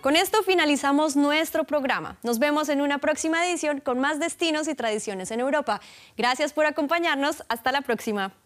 Con esto finalizamos nuestro programa. Nos vemos en una próxima edición con más destinos y tradiciones en Europa. Gracias por acompañarnos. Hasta la próxima.